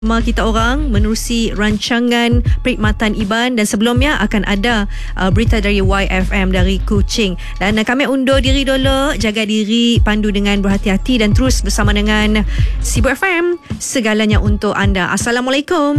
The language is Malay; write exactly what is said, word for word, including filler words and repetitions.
kita orang menerusi rancangan Perkhidmatan Iban, dan sebelumnya akan ada uh, berita dari Y F M dari Kuching. Dan uh, kami undur diri dulu. Jaga diri, pandu dengan berhati-hati dan terus bersama dengan Sibu F M, segalanya untuk anda. Assalamualaikum.